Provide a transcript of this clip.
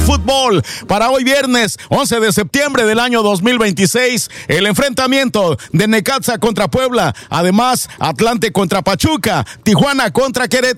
fútbol. Para hoy viernes 11 de septiembre del año 2026, el enfrentamiento de Necaxa contra Puebla, además Atlante contra Pachuca, Tijuana contra Querétaro.